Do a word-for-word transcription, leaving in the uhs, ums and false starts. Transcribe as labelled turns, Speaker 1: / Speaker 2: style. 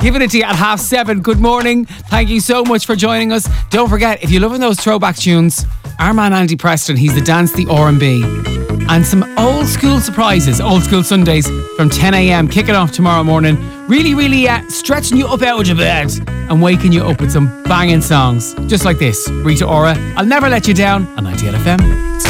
Speaker 1: Giving it to you at half seven. Good morning. Thank you so much for joining us. Don't forget, if you're loving those throwback tunes, our man Andy Preston, he's the Dance the R and B. And some old school surprises, old school Sundays from ten a.m. Kicking off tomorrow morning. Really, really uh, stretching you up out of your bed and waking you up with some banging songs. Just like this. Rita Ora, I'll Never Let You Down on ninety-eight F M.